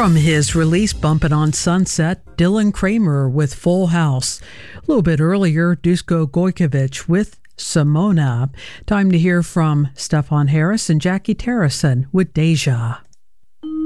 From his release Bumpin' on Sunset, Dylan Kramer with Full House. A little bit earlier, Dusko Gojkovic with Simona. Time to hear from Stefan Harris and Jackie Terrison with Deja.